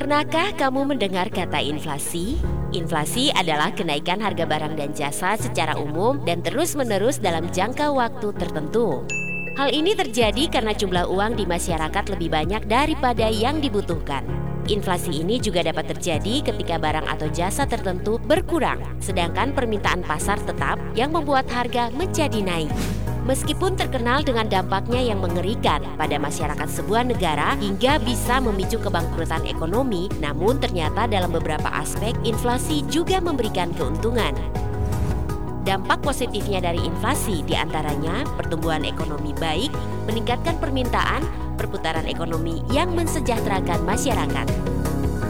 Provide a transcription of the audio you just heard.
Pernahkah kamu mendengar kata inflasi? Inflasi adalah kenaikan harga barang dan jasa secara umum dan terus-menerus dalam jangka waktu tertentu. Hal ini terjadi karena jumlah uang di masyarakat lebih banyak daripada yang dibutuhkan. Inflasi ini juga dapat terjadi ketika barang atau jasa tertentu berkurang, sedangkan permintaan pasar tetap yang membuat harga menjadi naik. Meskipun terkenal dengan dampaknya yang mengerikan pada masyarakat sebuah negara hingga bisa memicu kebangkrutan ekonomi, namun ternyata dalam beberapa aspek inflasi juga memberikan keuntungan. Dampak positifnya dari inflasi diantaranya pertumbuhan ekonomi baik, meningkatkan permintaan, perputaran ekonomi yang mensejahterakan masyarakat.